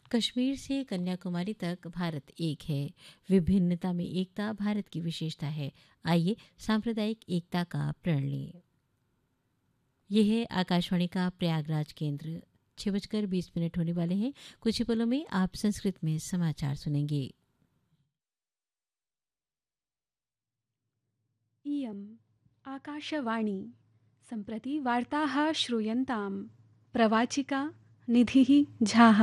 कश्मीर से कन्याकुमारी तक भारत एक है। विभिन्नता में एकता भारत की विशेषता है। आइए सांप्रदायिक एकता का प्रण लें। यह है आकाशवाणी का प्रयागराज केंद्र। 6:20 होने वाले हैं। कुछ ही पलों में आप संस्कृत में समाचार सुनेंगे। इयम् आकाशवाणी सम्प्रति वार्ताः श्रूयन्ताम्। प्रवाचिका निधिः झाः।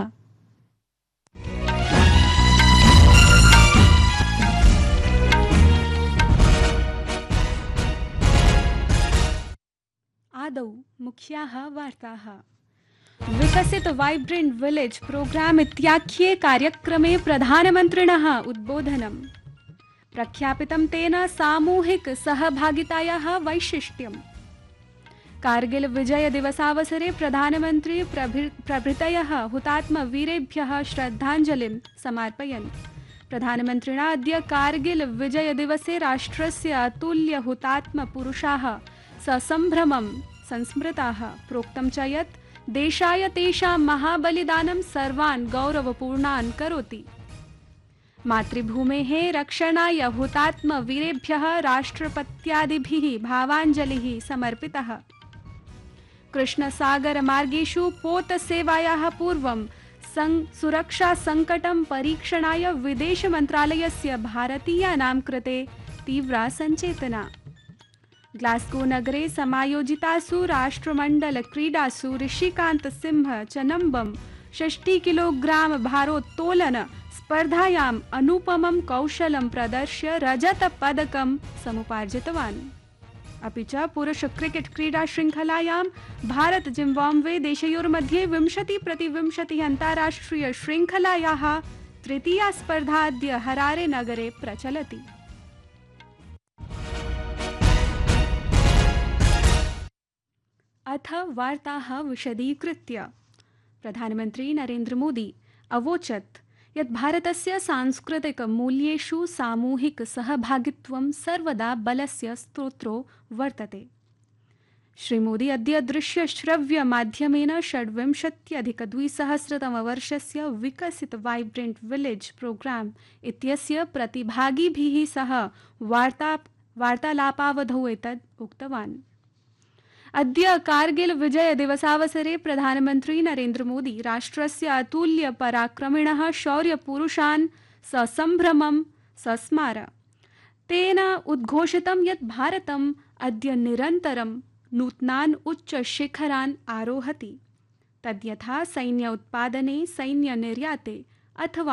आदौ मुख्याः वार्ताः। विकसित वाइब्रेंट विलेज प्रोग्राम इत्याख्ये कार्यक्रमे प्रधानमन्त्रिणः उद्बोधनम्। प्रख्यापितं तेन सामूहिक सहभागितायाः वैशिष्ट्यम्। कारगिल विजय दिवसावसरे प्रधानमन्त्री प्रभृतयः हुतात्मवीरेभ्यः श्रद्धाञ्जलिं समर्पयन्। प्रधानमन्त्रिणा अद्य कारगिल विजय दिवसे राष्ट्रस्य अतुल्य हुतात्मपुरुषाः ससम्भ्रमं संस्मृताः। प्रोक्तं च यत् देशाय तेषां महाबलिदानं सर्वान् गौरवपूर्णान् करोति। मातृभूमेः रक्षणाय हुतात्मवीरेभ्यः राष्ट्रपत्यादिभिः भावाञ्जलिः समर्पितः। कृष्णसागरमार्गेषु पोतसेवायाः पूर्वं सुरक्षा संकटं परीक्षणाय विदेशमन्त्रालयस्य भारतीयानां कृते तीव्रा सञ्चेतना। ग्लास्गो नगरे समायोजितासु राष्ट्रमण्डलक्रीडासु ऋषिकान्त सिंह चनम्बं 60 किलोग्राम भारोत्तोलन स्पर्धायाम् अनुपमं कौशलं प्रदर्श्य रजतपदकं समुपार्जितवान्। अपि च पुरुष क्रिकेट क्रीडा श्रृंखलायां भारत जिम्बाब्वे देशयोर्मध्ये 20-20 अन्ताराष्ट्रिय श्रृंखलायाः तृतीया स्पर्धा अद्य हरारे नगरे प्रचलति। अथ वार्ताः विशदीकृत्य। प्रधानमन्त्री नरेन्द्र मोदी अवोचत् यत् भारतस्य सांस्कृतिकमूल्येषु सामूहिक सहभागित्वं सर्वदा बलस्य स्रोतो वर्तते। श्रीमोदी अद्य दृश्यश्रव्यमाध्यमेन 26-अधिक-2000 विकसित वाइब्रेंट विलेज प्रोग्राम इत्यस्य प्रतिभागिभिः सह वार्तालापावधौ एतद् उक्तवान्। अद्य कारगिल विजय दिवसावसरे प्रधानमन्त्री नरेन्द्र मोदी राष्ट्रस्य अतुल्य पराक्रमिणः शौर्यपुरुषान् ससम्भ्रमं सस्मार। तेन उद्घोषितं यत् भारतम् अद्य निरन्तरं नूतनान् उच्चशिखरान् आरोहति। तद्यथा सैन्य उत्पादने, सैन्य निर्याते अथवा